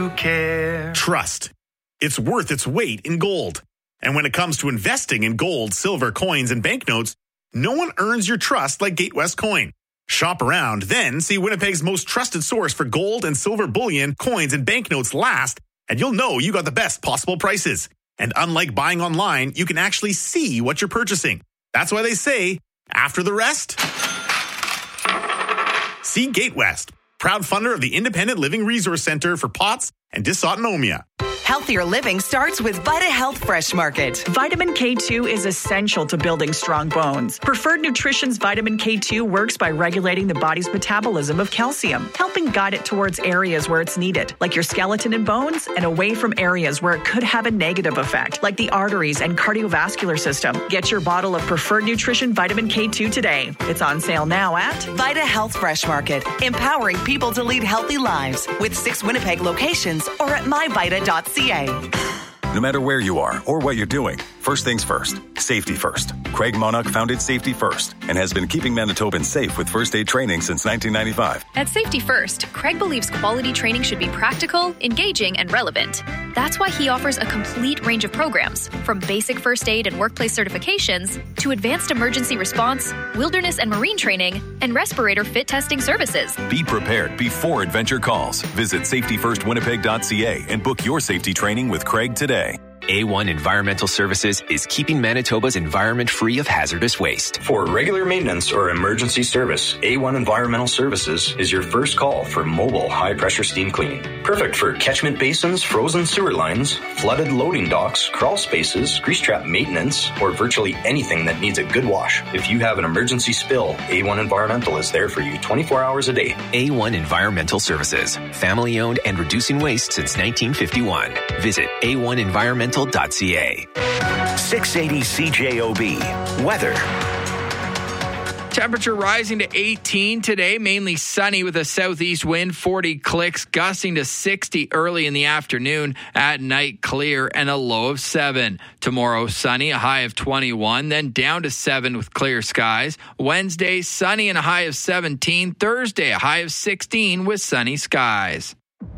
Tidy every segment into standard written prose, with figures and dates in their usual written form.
care. Trust. It's worth its weight in gold. And when it comes to investing in gold, silver, coins, and banknotes, no one earns your trust like Gatewest Coin. Shop around, then see Winnipeg's most trusted source for gold and silver bullion, coins, and banknotes last, and you'll know you got the best possible prices. And unlike buying online, you can actually see what you're purchasing. That's why they say, after the rest, see Gatewest, proud funder of the Independent Living Resource Center for POTS and dysautonomia. Healthier living starts with Vita Health Fresh Market. Vitamin K2 is essential to building strong bones. Preferred Nutrition's Vitamin K2 works by regulating the body's metabolism of calcium, helping guide it towards areas where it's needed, like your skeleton and bones, and away from areas where it could have a negative effect, like the arteries and cardiovascular system. Get your bottle of Preferred Nutrition Vitamin K2 today. It's on sale now at Vita Health Fresh Market, empowering people to lead healthy lives with 6 Winnipeg locations or at myvita.ca. No matter where you are or what you're doing, first things first, safety first. Craig Monarch founded Safety First and has been keeping Manitobans safe with first aid training since 1995. At Safety First, Craig believes quality training should be practical, engaging, and relevant. That's why he offers a complete range of programs, from basic first aid and workplace certifications to advanced emergency response, wilderness and marine training, and respirator fit testing services. Be prepared before adventure calls. Visit safetyfirstwinnipeg.ca and book your safety training with Craig today. A1 Environmental Services is keeping Manitoba's environment free of hazardous waste. For regular maintenance or emergency service, A1 Environmental Services is your first call for mobile high-pressure steam cleaning. Perfect for catchment basins, frozen sewer lines, flooded loading docks, crawl spaces, grease trap maintenance, or virtually anything that needs a good wash. If you have an emergency spill, A1 Environmental is there for you 24 hours a day. A1 Environmental Services, family-owned and reducing waste since 1951. Visit A1Environmental.ca. 680 CJOB. Weather. Temperature rising to 18 today, mainly sunny with a southeast wind, 40 clicks, gusting to 60 early in the afternoon. At night, clear and a low of 7. Tomorrow, sunny, a high of 21, then down to 7 with clear skies. Wednesday, sunny and a high of 17. Thursday, a high of 16 with sunny skies.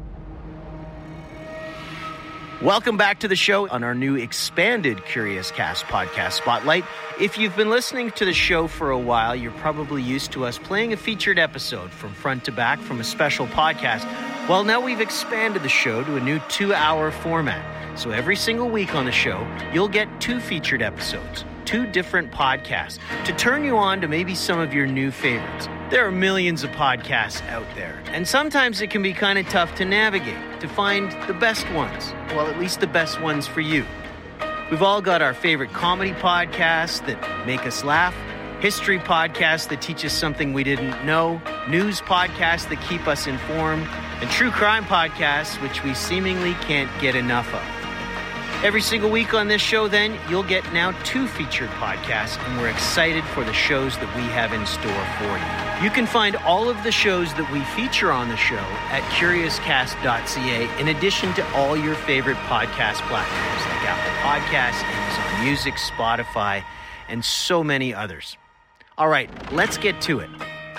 Welcome back to the show on our new expanded Curious Cast podcast spotlight. If you've been listening to the show for a while, you're probably used to us playing a featured episode from front to back from a special podcast. Well, now we've expanded the show to a new 2-hour format. So every single week on the show, you'll get 2 featured episodes, 2 different podcasts to turn you on to maybe some of your new favorites. There are millions of podcasts out there, and sometimes it can be kind of tough to navigate, to find the best ones. Well, at least the best ones for you. We've all got our favorite comedy podcasts that make us laugh, history podcasts that teach us something we didn't know, news podcasts that keep us informed, and true crime podcasts, which we seemingly can't get enough of. Every single week on this show, then, you'll get now 2 featured podcasts, and we're excited for the shows that we have in store for you. You can find all of the shows that we feature on the show at CuriousCast.ca, in addition to all your favorite podcast platforms like Apple Podcasts, Amazon Music, Spotify, and so many others. All right, let's get to it.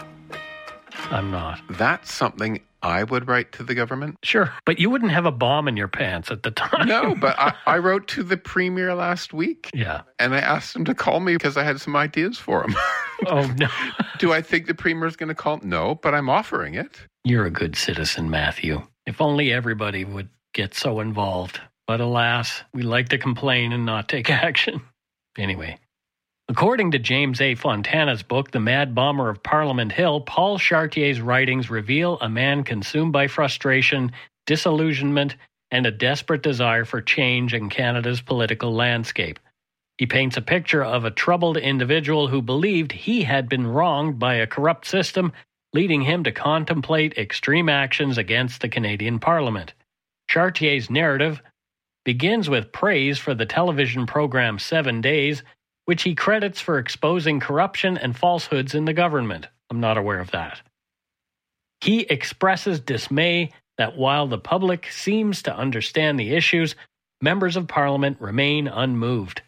I'm not. That's something I would write to the government. Sure, but you wouldn't have a bomb in your pants at the time. No, but I wrote to the premier last week. Yeah. And I asked him to call me because I had some ideas for him. Oh, no. Do I think the premier's going to call? No, but I'm offering it. You're a good citizen, Matthew. If only everybody would get so involved. But alas, we like to complain and not take action. Anyway. According to James A. Fontana's book, The Mad Bomber of Parliament Hill, Paul Chartier's writings reveal a man consumed by frustration, disillusionment, and a desperate desire for change in Canada's political landscape. He paints a picture of a troubled individual who believed he had been wronged by a corrupt system, leading him to contemplate extreme actions against the Canadian Parliament. Chartier's narrative begins with praise for the television program 7 Days, which he credits for exposing corruption and falsehoods in the government. I'm not aware of that. He expresses dismay that while the public seems to understand the issues, members of Parliament remain unmoved.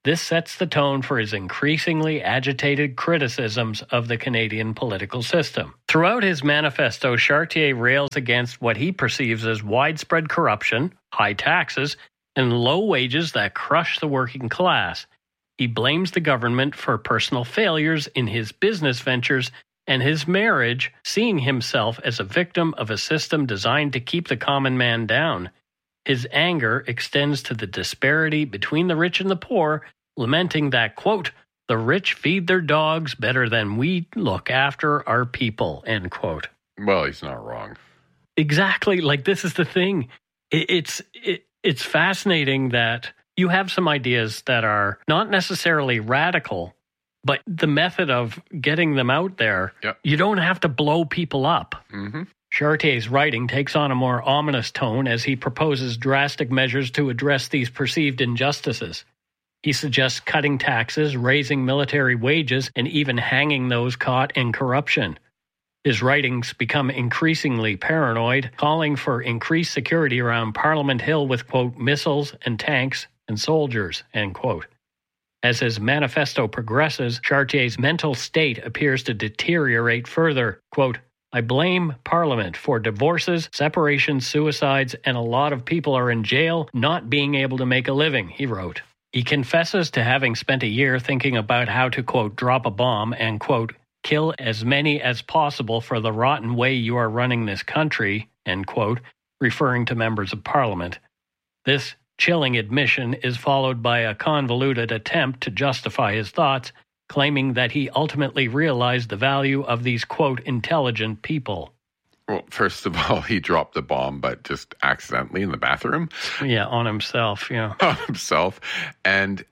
This sets the tone for his increasingly agitated criticisms of the Canadian political system. Throughout his manifesto, Chartier rails against what he perceives as widespread corruption, high taxes, and low wages that crush the working class. He blames the government for personal failures in his business ventures and his marriage, seeing himself as a victim of a system designed to keep the common man down. His anger extends to the disparity between the rich and the poor, lamenting that, quote, the rich feed their dogs better than we look after our people, end quote. Well, he's not wrong. Exactly. Like, this is the thing. It's fascinating that you have some ideas that are not necessarily radical, but the method of getting them out there, you don't have to blow people up. Mm-hmm. Chartier's writing takes on a more ominous tone as he proposes drastic measures to address these perceived injustices. He suggests cutting taxes, raising military wages, and even hanging those caught in corruption. His writings become increasingly paranoid, calling for increased security around Parliament Hill with, quote, missiles and tanks and soldiers, end quote. As his manifesto progresses, Chartier's mental state appears to deteriorate further. Quote, I blame Parliament for divorces, separations, suicides, and a lot of people are in jail not being able to make a living, he wrote. He confesses to having spent a year thinking about how to, quote, drop a bomb and, quote, kill as many as possible for the rotten way you are running this country, end quote, referring to members of Parliament. This chilling admission is followed by a convoluted attempt to justify his thoughts, claiming that he ultimately realized the value of these, quote, intelligent people. Well, first of all, he dropped the bomb, but just accidentally in the bathroom. Yeah, on himself, yeah. On himself. And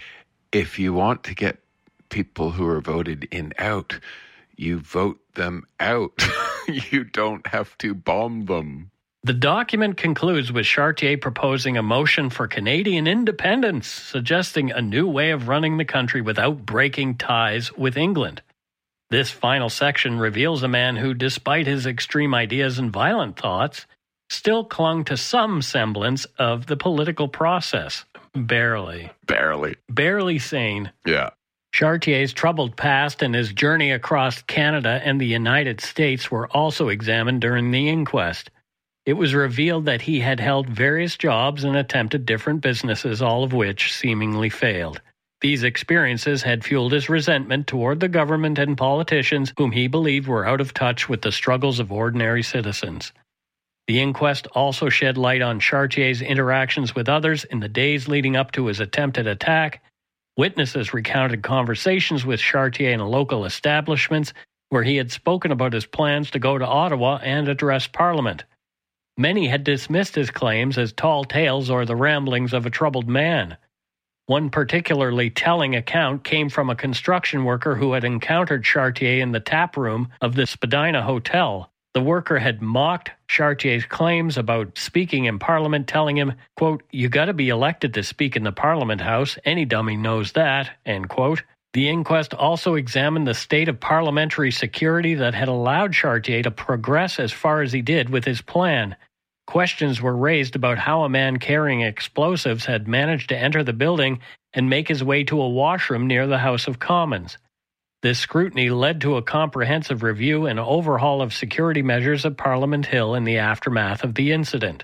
if you want to get people who are voted in out, you vote them out. You don't have to bomb them. The document concludes with Chartier proposing a motion for Canadian independence, suggesting a new way of running the country without breaking ties with England. This final section reveals a man who, despite his extreme ideas and violent thoughts, still clung to some semblance of the political process. Barely. Barely sane. Yeah. Chartier's troubled past and his journey across Canada and the United States were also examined during the inquest. It was revealed that he had held various jobs and attempted different businesses, all of which seemingly failed. These experiences had fueled his resentment toward the government and politicians whom he believed were out of touch with the struggles of ordinary citizens. The inquest also shed light on Chartier's interactions with others in the days leading up to his attempted attack. Witnesses recounted conversations with Chartier in local establishments where he had spoken about his plans to go to Ottawa and address Parliament. Many had dismissed his claims as tall tales or the ramblings of a troubled man. One particularly telling account came from a construction worker who had encountered Chartier in the tap room of the Spadina Hotel. The worker had mocked Chartier's claims about speaking in Parliament, telling him, quote, you got to be elected to speak in the Parliament House. Any dummy knows that, end quote. The inquest also examined the state of parliamentary security that had allowed Chartier to progress as far as he did with his plan. Questions were raised about how a man carrying explosives had managed to enter the building and make his way to a washroom near the House of Commons. This scrutiny led to a comprehensive review and overhaul of security measures at Parliament Hill in the aftermath of the incident.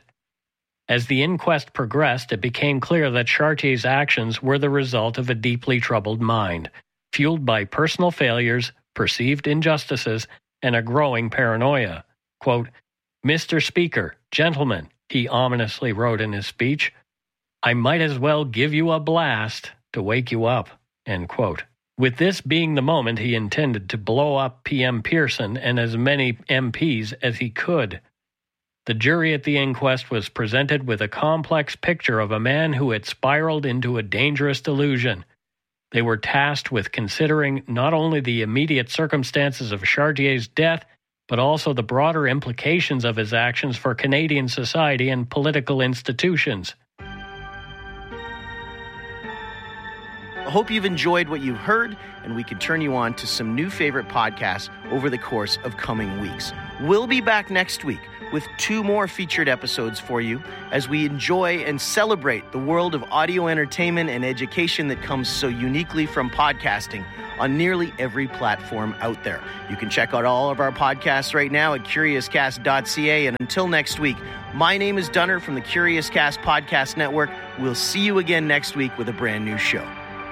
As the inquest progressed, it became clear that Chartier's actions were the result of a deeply troubled mind, fueled by personal failures, perceived injustices, and a growing paranoia. Quote, Mr. Speaker, gentlemen, he ominously wrote in his speech, I might as well give you a blast to wake you up, end quote. With this being the moment he intended to blow up PM Pearson and as many MPs as he could. The jury at the inquest was presented with a complex picture of a man who had spiraled into a dangerous delusion. They were tasked with considering not only the immediate circumstances of Chartier's death, but also the broader implications of his actions for Canadian society and political institutions. hope you've enjoyed what you've heard, and we can turn you on to some new favorite podcasts over the course of coming weeks. We'll be back next week with 2 more featured episodes for you as we enjoy and celebrate the world of audio entertainment and education that comes so uniquely from podcasting on nearly every platform out there. You can check out all of our podcasts right now at CuriousCast.ca. And until next week, my name is Dunner from the Curious Cast Podcast Network. We'll see you again next week with a brand new show.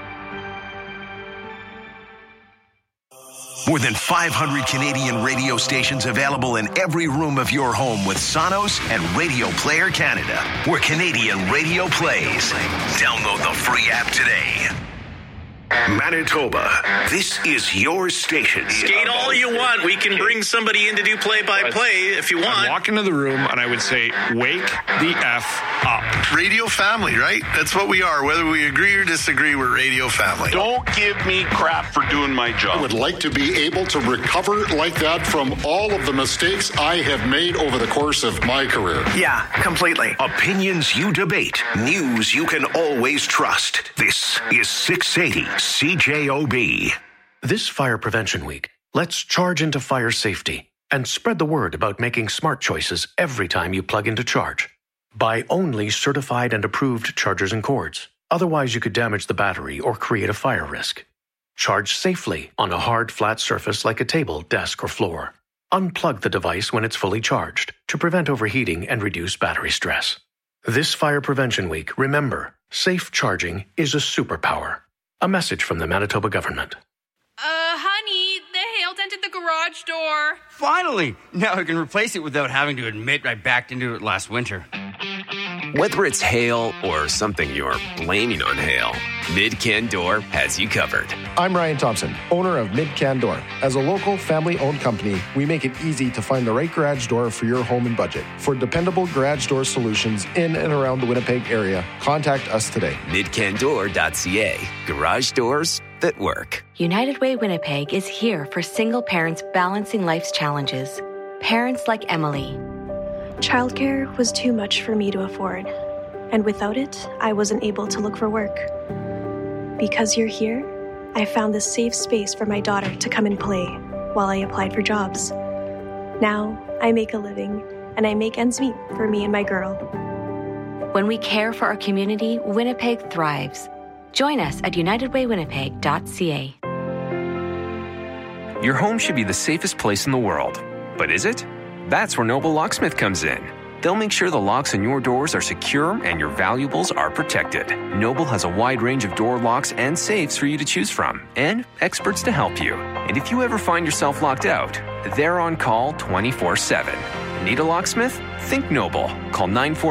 More than 500 Canadian radio stations available in every room of your home with Sonos and Radio Player Canada, where Canadian radio plays. Download the free app today. Manitoba, this is your station. Skate all you want. We can bring somebody in to do play-by-play if you want. I'd walk into the room and I would say, wake the F up. Radio family, right? That's what we are. Whether we agree or disagree, we're radio family. Don't give me crap for doing my job. I would like to be able to recover like that from all of the mistakes I have made over the course of my career. Yeah, completely. Opinions you debate. News you can always trust. This is 680 CJOB. This Fire Prevention Week, let's charge into fire safety and spread the word about making smart choices every time you plug into charge. Buy only certified and approved chargers and cords. Otherwise, you could damage the battery or create a fire risk. Charge safely on a hard, flat surface like a table, desk, or floor. Unplug the device when it's fully charged to prevent overheating and reduce battery stress. This Fire Prevention Week, remember, safe charging is a superpower. A message from the Manitoba government. Honey, the hail dented the garage door. Finally! Now I can replace it without having to admit I backed into it last winter. Whether it's hail or something you're blaming on hail, Mid-Can Door has you covered. I'm Ryan Thompson, owner of Mid-Can Door. As a local, family-owned company, we make it easy to find the right garage door for your home and budget. For dependable garage door solutions in and around the Winnipeg area, contact us today. MidCanDoor.ca. Garage doors that work. United Way Winnipeg is here for single parents balancing life's challenges. Parents like Emily. Childcare was too much for me to afford, and without it, I wasn't able to look for work. Because you're here, I found this safe space for my daughter to come and play while I applied for jobs. Now, I make a living, and I make ends meet for me and my girl. When we care for our community, Winnipeg thrives. Join us at unitedwaywinnipeg.ca. Your home should be the safest place in the world. But is it? That's where Noble Locksmith comes in. They'll make sure the locks on your doors are secure and your valuables are protected. Noble has a wide range of door locks and safes for you to choose from, and experts to help you. And if you ever find yourself locked out, they're on call 24/7. Need a locksmith? Think Noble. Call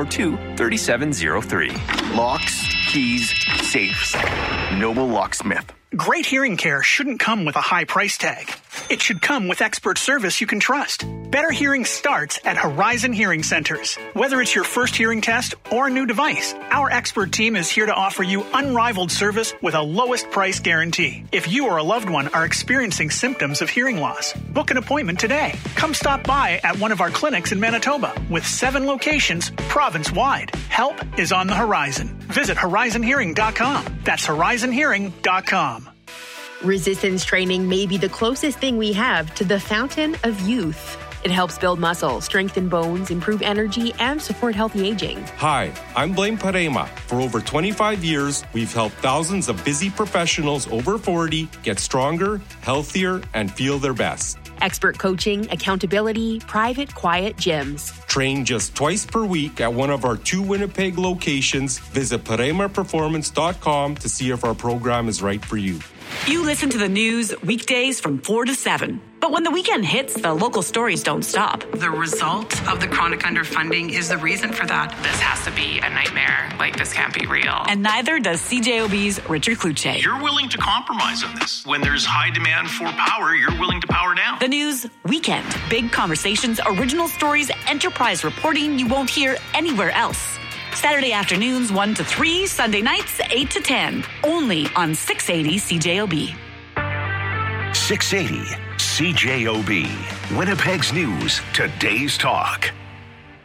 942-3703. Locks, keys, safes. Noble Locksmith. Great hearing care shouldn't come with a high price tag. It should come with expert service you can trust. Better hearing starts at Horizon Hearing Centers. Whether it's your first hearing test or a new device, our expert team is here to offer you unrivaled service with a lowest price guarantee. If you or a loved one are experiencing symptoms of hearing loss, book an appointment today. Come stop by at one of our clinics in Manitoba with 7 locations province-wide. Help is on the horizon. Visit horizonhearing.com. That's horizonhearing.com. Resistance training may be the closest thing we have to the fountain of youth. It helps build muscle, strengthen bones, improve energy, and support healthy aging. Hi, I'm Blaine Parema. For over 25 years, we've helped thousands of busy professionals over 40 get stronger, healthier, and feel their best. Expert coaching, accountability, private, quiet gyms. Train just twice per week at one of our 2 Winnipeg locations. Visit ParemaPerformance.com to see if our program is right for you. You listen to the news weekdays from 4 to 7. But when the weekend hits, the local stories don't stop. The result of the chronic underfunding is the reason for that. This has to be a nightmare. Like, this can't be real. And neither does CJOB's Richard Kluche. You're willing to compromise on this. When there's high demand for power, you're willing to power down. The news weekend. Big conversations, original stories, enterprise reporting you won't hear anywhere else. Saturday afternoons 1 to 3, Sunday nights 8 to 10. Only on 680 CJOB. 680 CJOB. Winnipeg's news, today's talk.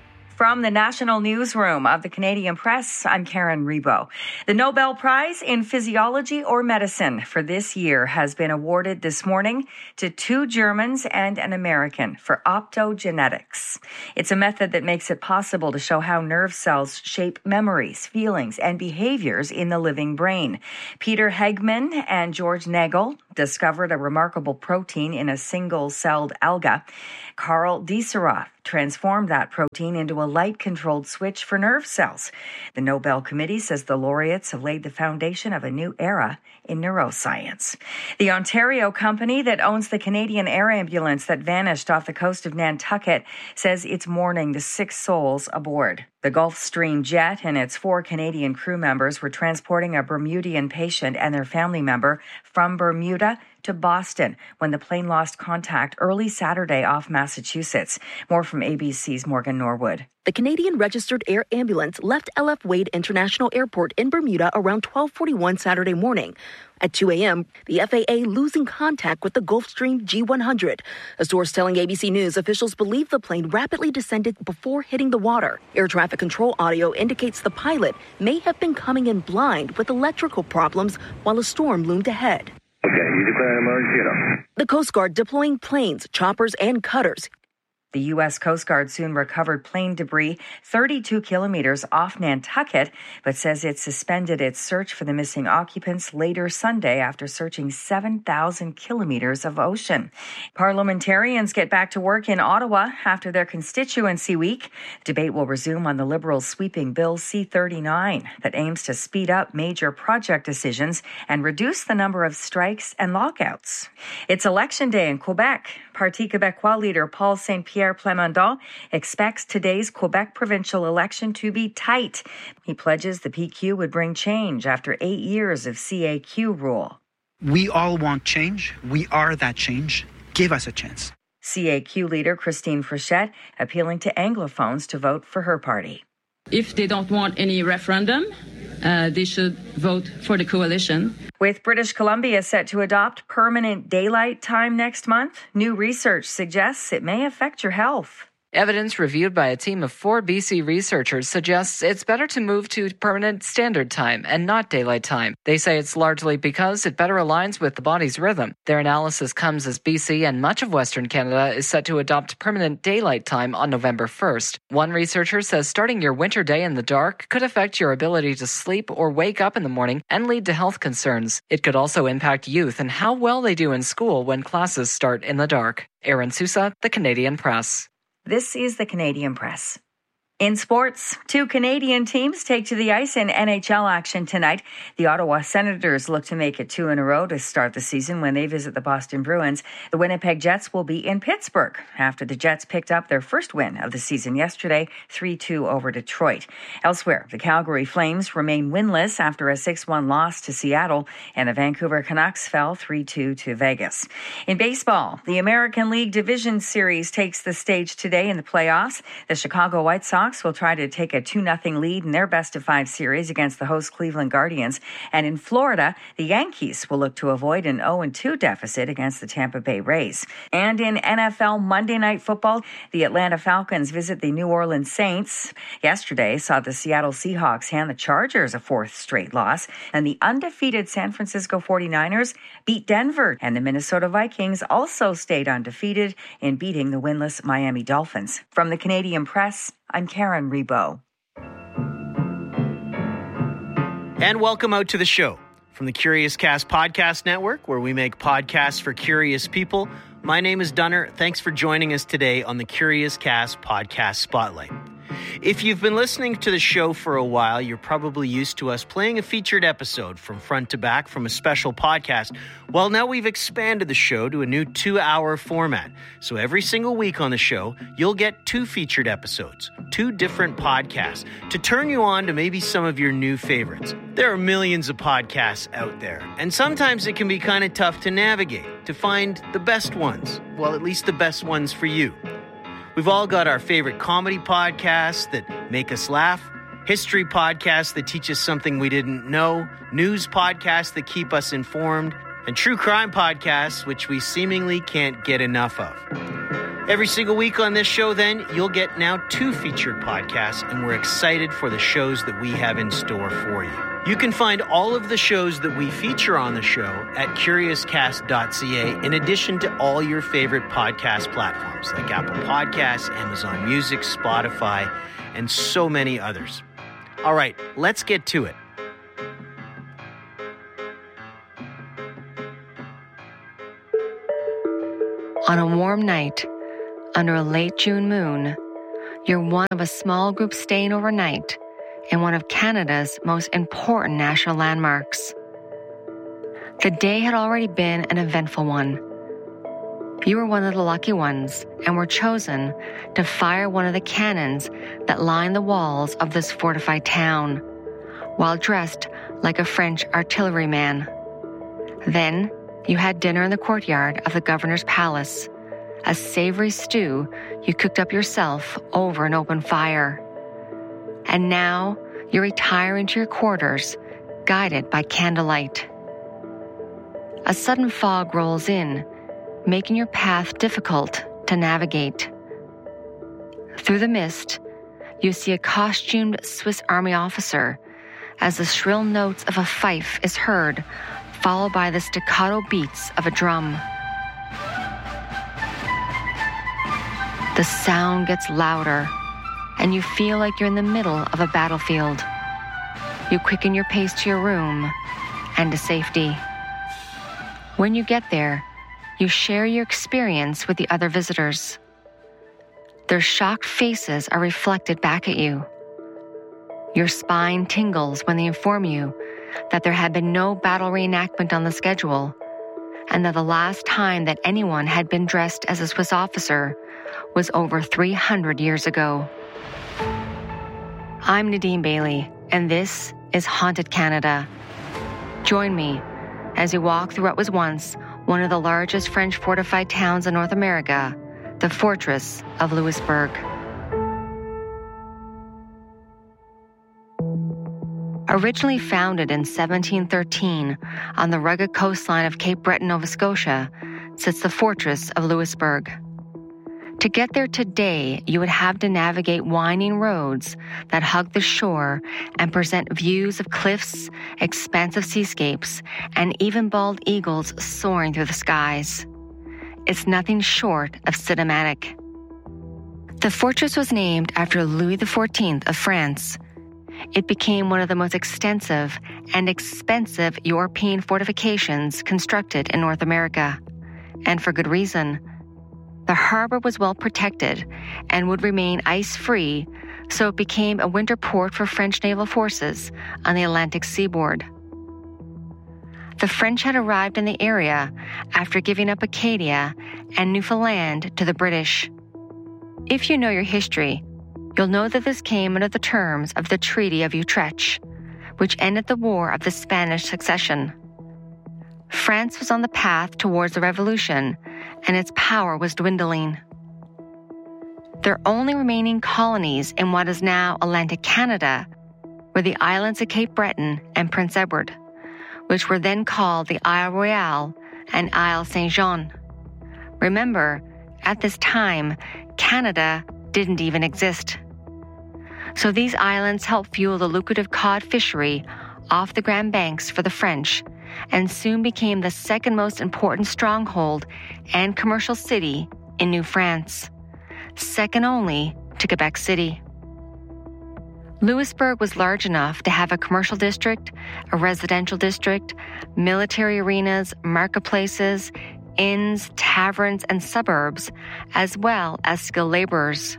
From the National Newsroom of the Canadian Press, I'm Karen Rebo. The Nobel Prize in Physiology or Medicine for this year has been awarded this morning to 2 Germans and an American for optogenetics. It's a method that makes it possible to show how nerve cells shape memories, feelings, and behaviors in the living brain. Peter Hegman and George Nagel discovered a remarkable protein in a single-celled alga. Carl Dieseroth transformed that protein into a light-controlled switch for nerve cells. The Nobel Committee says the laureates have laid the foundation of a new era in neuroscience. The Ontario company that owns the Canadian Air Ambulance that vanished off the coast of Nantucket says it's mourning the 6 souls aboard. The Gulfstream jet and its 4 Canadian crew members were transporting a Bermudian patient and their family member from Bermuda to Boston when the plane lost contact early Saturday off Massachusetts. More from ABC's Morgan Norwood. The Canadian Registered Air Ambulance left LF Wade International Airport in Bermuda around 12:41 Saturday morning. At 2 a.m., the FAA losing contact with the Gulfstream G100. A source telling ABC News officials believe the plane rapidly descended before hitting the water. Air traffic control audio indicates the pilot may have been coming in blind with electrical problems while a storm loomed ahead. Okay, you declare an emergency. The Coast Guard deploying planes, choppers, and cutters. The U.S. Coast Guard soon recovered plane debris 32 kilometers off Nantucket, but says it suspended its search for the missing occupants later Sunday after searching 7,000 kilometers of ocean. Parliamentarians get back to work in Ottawa after their constituency week. Debate will resume on the Liberals' sweeping Bill C-39 that aims to speed up major project decisions and reduce the number of strikes and lockouts. It's Election Day in Quebec. Parti Québécois leader Paul Saint-Pierre Plamondon expects today's Quebec provincial election to be tight. He pledges the PQ would bring change after 8 years of CAQ rule. We all want change. We are that change. Give us a chance. CAQ leader Christine Frechette appealing to Anglophones to vote for her party. If they don't want any referendum, they should vote for the coalition. With British Columbia set to adopt permanent daylight time next month, new research suggests it may affect your health. Evidence reviewed by a team of 4 BC researchers suggests it's better to move to permanent standard time and not daylight time. They say it's largely because it better aligns with the body's rhythm. Their analysis comes as BC and much of Western Canada is set to adopt permanent daylight time on November 1st. One researcher says starting your winter day in the dark could affect your ability to sleep or wake up in the morning and lead to health concerns. It could also impact youth and how well they do in school when classes start in the dark. Aaron Sousa, The Canadian Press. This is the Canadian Press. In sports, 2 Canadian teams take to the ice in NHL action tonight. The Ottawa Senators look to make it 2 in a row to start the season when they visit the Boston Bruins. The Winnipeg Jets will be in Pittsburgh after the Jets picked up their first win of the season yesterday, 3-2 over Detroit. Elsewhere, the Calgary Flames remain winless after a 6-1 loss to Seattle, and the Vancouver Canucks fell 3-2 to Vegas. In baseball, the American League Division Series takes the stage today in the playoffs. The Chicago White Sox will try to take a 2-0 lead in their best-of-5 series against the host Cleveland Guardians. And in Florida, the Yankees will look to avoid an 0-2 deficit against the Tampa Bay Rays. And in NFL Monday Night Football, the Atlanta Falcons visit the New Orleans Saints. Yesterday saw the Seattle Seahawks hand the Chargers a 4th straight loss. And the undefeated San Francisco 49ers beat Denver. And the Minnesota Vikings also stayed undefeated in beating the winless Miami Dolphins. From the Canadian Press, I'm Karen Rebo. And welcome out to the show. From the Curious Cast Podcast Network, where we make podcasts for curious people, my name is Dunner. Thanks for joining us today on the Curious Cast Podcast Spotlight. If you've been listening to the show for a while, you're probably used to us playing a featured episode from front to back from a special podcast. Well, now we've expanded the show to a new 2-hour format. So every single week on the show, you'll get 2 featured episodes, 2 different podcasts, to turn you on to maybe some of your new favorites. There are millions of podcasts out there, and sometimes it can be kind of tough to navigate, to find the best ones. Well, at least the best ones for you. We've all got our favorite comedy podcasts that make us laugh, history podcasts that teach us something we didn't know, news podcasts that keep us informed, and true crime podcasts, which we seemingly can't get enough of. Every single week on this show, then, you'll get now 2 featured podcasts, and we're excited for the shows that we have in store for you. You can find all of the shows that we feature on the show at CuriousCast.ca, in addition to all your favorite podcast platforms like Apple Podcasts, Amazon Music, Spotify, and so many others. All right, let's get to it. On a warm night, under a late June moon, you're one of a small group staying overnight in one of Canada's most important national landmarks. The day had already been an eventful one. You were one of the lucky ones and were chosen to fire one of the cannons that line the walls of this fortified town, while dressed like a French artilleryman. Then you had dinner in the courtyard of the governor's palace, a savory stew you cooked up yourself over an open fire. And now you're retiring to your quarters, guided by candlelight. A sudden fog rolls in, making your path difficult to navigate. Through the mist, you see a costumed Swiss Army officer as the shrill notes of a fife is heard, followed by the staccato beats of a drum. The sound gets louder, and you feel like you're in the middle of a battlefield. You quicken your pace to your room and to safety. When you get there, you share your experience with the other visitors. Their shocked faces are reflected back at you. Your spine tingles when they inform you that there had been no battle reenactment on the schedule, and that the last time that anyone had been dressed as a Swiss officer was over 300 years ago. I'm Nadine Bailey, and this is Haunted Canada. Join me as we walk through what was once one of the largest French fortified towns in North America, the Fortress of Louisbourg. Originally founded in 1713 on the rugged coastline of Cape Breton, Nova Scotia, sits the Fortress of Louisbourg. To get there today, you would have to navigate winding roads that hug the shore and present views of cliffs, expansive seascapes, and even bald eagles soaring through the skies. It's nothing short of cinematic. The fortress was named after Louis XIV of France. It became one of the most extensive and expensive European fortifications constructed in North America, and for good reason. The harbor was well protected and would remain ice-free, so it became a winter port for French naval forces on the Atlantic seaboard. The French had arrived in the area after giving up Acadia and Newfoundland to the British. If you know your history, you'll know that this came under the terms of the Treaty of Utrecht, which ended the War of the Spanish Succession. France was on the path towards the Revolution, and its power was dwindling. Their only remaining colonies in what is now Atlantic Canada were the islands of Cape Breton and Prince Edward, which were then called the Isle Royale and Isle Saint-Jean. Remember, at this time, Canada didn't even exist. So these islands helped fuel the lucrative cod fishery off the Grand Banks for the French, and soon became the second most important stronghold and commercial city in New France, second only to Quebec City. Louisbourg was large enough to have a commercial district, a residential district, military arenas, marketplaces, inns, taverns, and suburbs, as well as skilled laborers.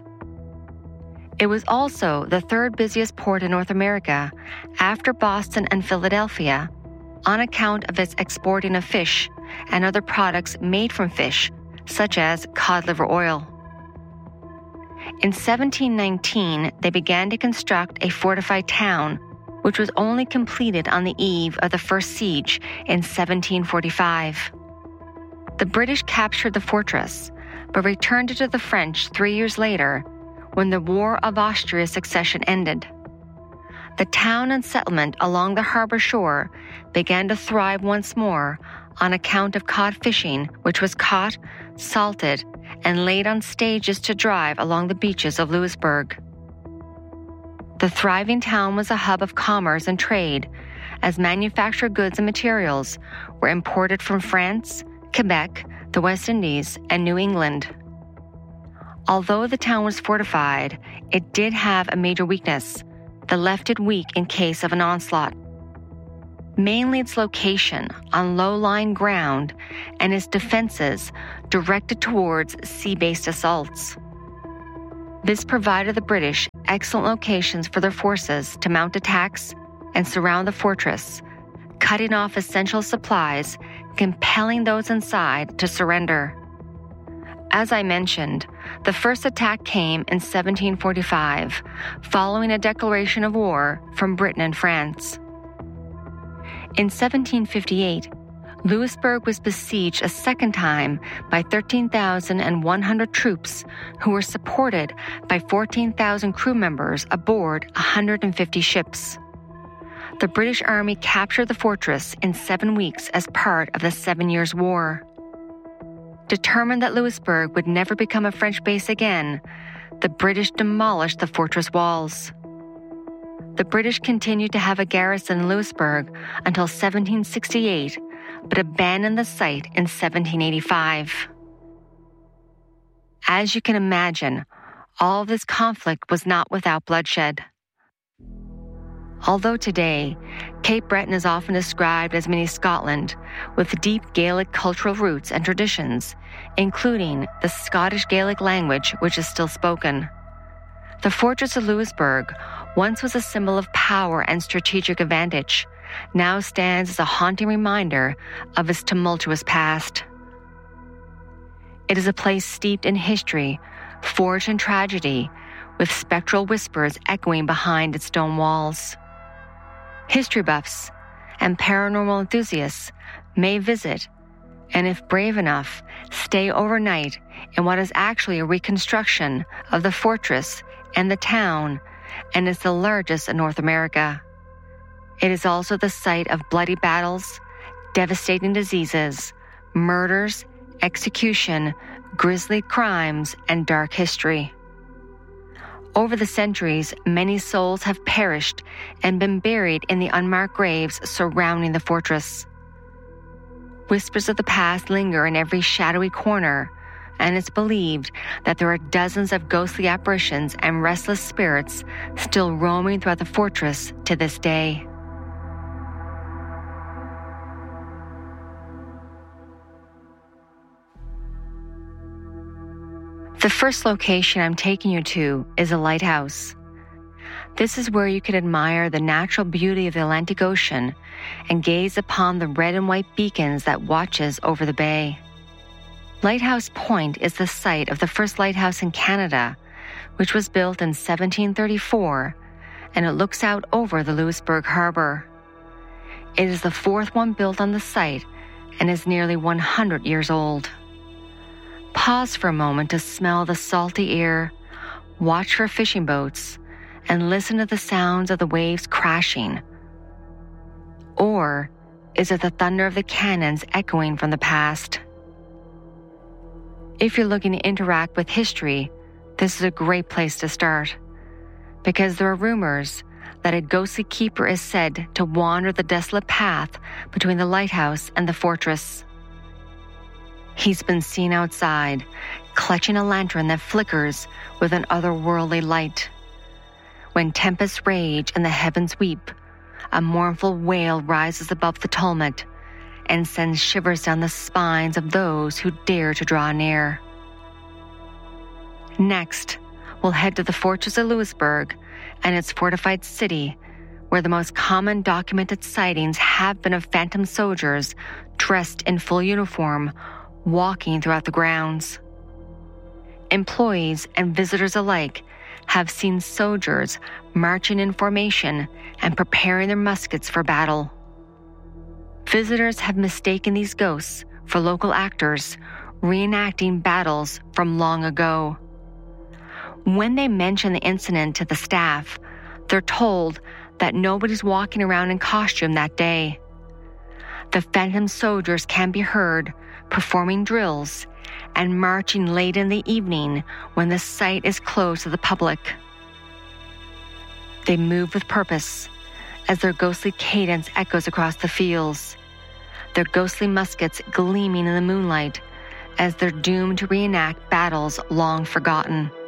It was also the third busiest port in North America after Boston and Philadelphia, on account of its exporting of fish and other products made from fish, such as cod liver oil. In 1719, they began to construct a fortified town, which was only completed on the eve of the first siege in 1745. The British captured the fortress, but returned it to the French 3 years later, when the War of Austria's succession ended. The town and settlement along the harbor shore began to thrive once more on account of cod fishing, which was caught, salted, and laid on stages to drive along the beaches of Louisbourg. The thriving town was a hub of commerce and trade, as manufactured goods and materials were imported from France, Quebec, the West Indies, and New England. Although the town was fortified, it did have a major weakness that left it weak in case of an onslaught. Mainly its location on low-lying ground and its defenses directed towards sea-based assaults. This provided the British excellent locations for their forces to mount attacks and surround the fortress, cutting off essential supplies, compelling those inside to surrender. As I mentioned, the first attack came in 1745, following a declaration of war from Britain and France. In 1758, Louisbourg was besieged a second time by 13,100 troops who were supported by 14,000 crew members aboard 150 ships. The British Army captured the fortress in 7 weeks as part of the 7 Years' War. Determined that Louisbourg would never become a French base again, the British demolished the fortress walls. The British continued to have a garrison in Louisbourg until 1768, but abandoned the site in 1785. As you can imagine, all of this conflict was not without bloodshed. Although today, Cape Breton is often described as mini Scotland, with deep Gaelic cultural roots and traditions, including the Scottish Gaelic language, which is still spoken. The fortress of Louisbourg once was a symbol of power and strategic advantage, now stands as a haunting reminder of its tumultuous past. It is a place steeped in history, forged in tragedy, with spectral whispers echoing behind its stone walls. History buffs and paranormal enthusiasts may visit, and if brave enough, stay overnight in what is actually a reconstruction of the fortress and the town, and is the largest in North America. It is also the site of bloody battles, devastating diseases, murders, execution, grisly crimes, and dark history. Over the centuries, many souls have perished and been buried in the unmarked graves surrounding the fortress. Whispers of the past linger in every shadowy corner, and it's believed that there are dozens of ghostly apparitions and restless spirits still roaming throughout the fortress to this day. The first location I'm taking you to is a lighthouse. This is where you can admire the natural beauty of the Atlantic Ocean and gaze upon the red and white beacons that watches over the bay. Lighthouse Point is the site of the first lighthouse in Canada, which was built in 1734, and it looks out over the Louisbourg Harbor. It is the fourth one built on the site and is nearly 100 years old. Pause for a moment to smell the salty air, watch for fishing boats, and listen to the sounds of the waves crashing. Or is it the thunder of the cannons echoing from the past? If you're looking to interact with history, this is a great place to start, because there are rumors that a ghostly keeper is said to wander the desolate path between the lighthouse and the fortress. He's been seen outside, clutching a lantern that flickers with an otherworldly light. When tempests rage and the heavens weep, a mournful wail rises above the tumult and sends shivers down the spines of those who dare to draw near. Next, we'll head to the fortress of Louisbourg and its fortified city, where the most common documented sightings have been of phantom soldiers dressed in full uniform, walking throughout the grounds. Employees and visitors alike have seen soldiers marching in formation and preparing their muskets for battle. Visitors have mistaken these ghosts for local actors, reenacting battles from long ago. When they mention the incident to the staff, they're told that nobody's walking around in costume that day. The phantom soldiers can be heard performing drills and marching late in the evening when the site is closed to the public. They move with purpose as their ghostly cadence echoes across the fields, their ghostly muskets gleaming in the moonlight as they're doomed to reenact battles long forgotten.